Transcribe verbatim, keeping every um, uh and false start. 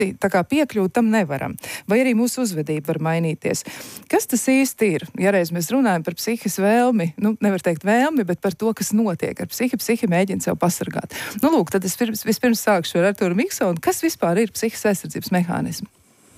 tā kā piekļūt tam nevaram. Vai arī mūsu uzvedība var mainīties. Kas tas īsti ir? Ja reiz mēs runājam par psihis vēlmi, nu, nevar teikt vēlmi, bet par to, kas notiek ar psihi, psihi mēģina sev pasargāt. Nu, lūk, tad es vispirms sākšu ar Arturu Miksonu. Kas vispār ir psihis aizsardzības mehānismi?